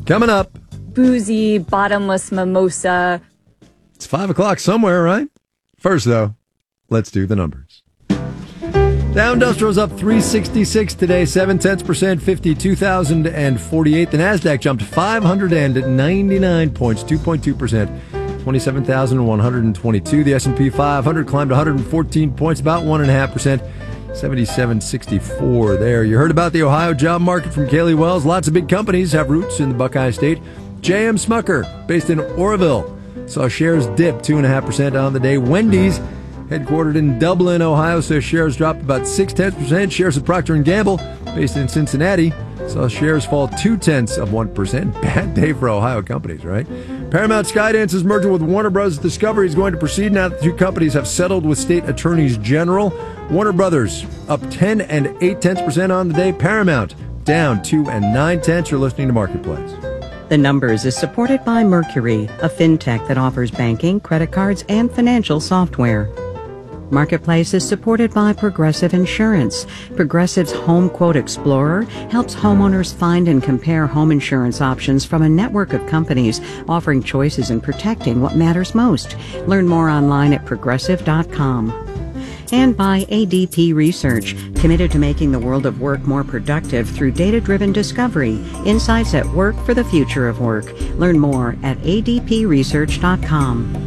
Coming up. Boozy, bottomless mimosa. It's 5 o'clock somewhere, right? First, though, let's do the numbers. Dow Industrial's up 366 today, 0.7%, 52,048. The NASDAQ jumped 599 points, 2.2%, 27,122. The S&P 500 climbed 114 points, about 1.5%, 77.64 there. You heard about the Ohio job market from Kaylee Wells. Lots of big companies have roots in the Buckeye State. J.M. Smucker, based in Oroville, saw shares dip 2.5% on the day. Wendy's, headquartered in Dublin, Ohio, says shares dropped about 0.6%. Shares of Procter & Gamble, based in Cincinnati, saw shares fall 0.2%. Bad day for Ohio companies, right? Paramount Skydance's merger with Warner Bros. Discovery is going to proceed now that the two companies have settled with state attorneys general. Warner Brothers up 10 and 0.8% on the day. Paramount down 2 and 9/10. You're listening to Marketplace. The Numbers is supported by Mercury, a fintech that offers banking, credit cards, and financial software. Marketplace is supported by Progressive Insurance. Progressive's Home Quote Explorer helps homeowners find and compare home insurance options from a network of companies offering choices and protecting what matters most. Learn more online at progressive.com. And by ADP Research, committed to making the world of work more productive through data-driven discovery. Insights at work for the future of work. Learn more at adpresearch.com.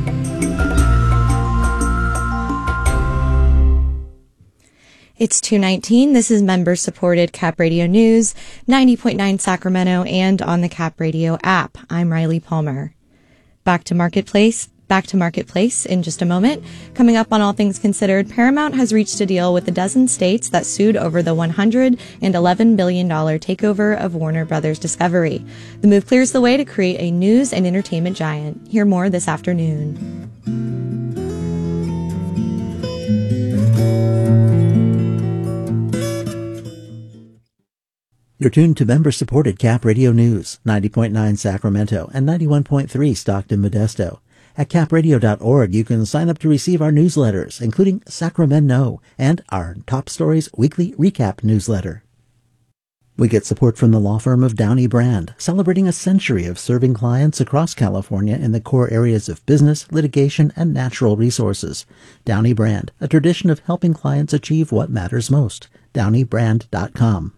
It's 2:19. This is member-supported Cap Radio News, 90.9 Sacramento, and on the Cap Radio app. I'm Riley Palmer. Back to Marketplace in just a moment. Coming up on All Things Considered, Paramount has reached a deal with a dozen states that sued over the $111 billion takeover of Warner Bros. Discovery. The move clears the way to create a news and entertainment giant. Hear more this afternoon. You're tuned to member-supported Cap Radio News, 90.9 Sacramento and 91.3 Stockton Modesto. At capradio.org, you can sign up to receive our newsletters, including Sacramento and our Top Stories Weekly Recap newsletter. We get support from the law firm of Downey Brand, celebrating a century of serving clients across California in the core areas of business, litigation, and natural resources. Downey Brand, a tradition of helping clients achieve what matters most. DowneyBrand.com.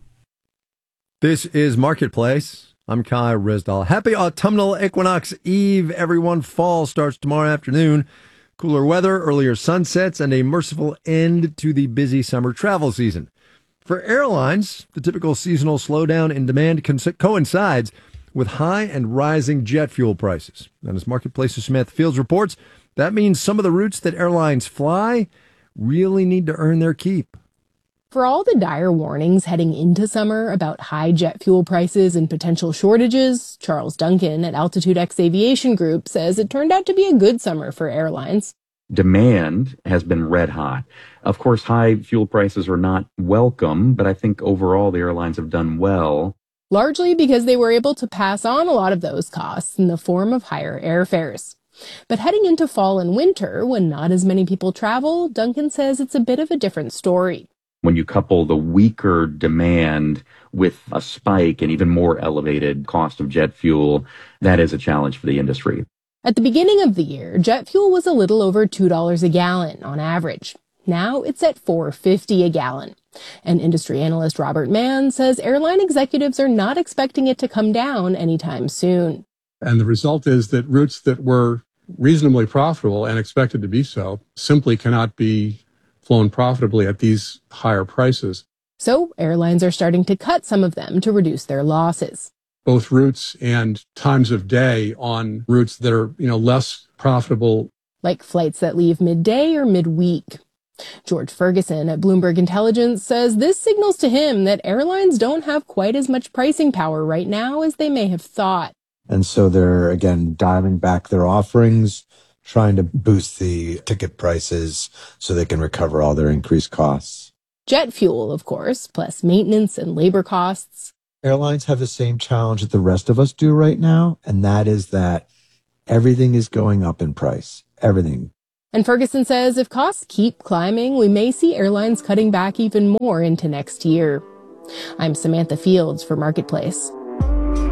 This is Marketplace. I'm Kai Rizdal. Happy autumnal equinox eve, everyone. Fall starts tomorrow afternoon. Cooler weather, earlier sunsets, and a merciful end to the busy summer travel season. For airlines, the typical seasonal slowdown in demand coincides with high and rising jet fuel prices. And as Marketplace's Samantha Fields reports, that means some of the routes that airlines fly really need to earn their keep. For all the dire warnings heading into summer about high jet fuel prices and potential shortages, Charles Duncan at Altitude X Aviation Group says it turned out to be a good summer for airlines. Demand has been red hot. Of course, high fuel prices are not welcome, but I think overall the airlines have done well. Largely because they were able to pass on a lot of those costs in the form of higher airfares. But heading into fall and winter, when not as many people travel, Duncan says it's a bit of a different story. When you couple the weaker demand with a spike and even more elevated cost of jet fuel, that is a challenge for the industry. At the beginning of the year, jet fuel was a little over $2 a gallon on average. Now it's at $4.50 a gallon. And industry analyst Robert Mann says airline executives are not expecting it to come down anytime soon. And the result is that routes that were reasonably profitable and expected to be so simply cannot be flown profitably at these higher prices. So airlines are starting to cut some of them to reduce their losses. Both routes and times of day on routes that are, less profitable. Like flights that leave midday or midweek. George Ferguson at Bloomberg Intelligence says this signals to him that airlines don't have quite as much pricing power right now as they may have thought. And so they're, again, dialing back their offerings, trying to boost the ticket prices so they can recover all their increased costs. Jet fuel, of course, plus maintenance and labor costs. Airlines have the same challenge that the rest of us do right now, and that is that everything is going up in price. Everything. And Ferguson says if costs keep climbing, we may see airlines cutting back even more into next year. I'm Samantha Fields for Marketplace.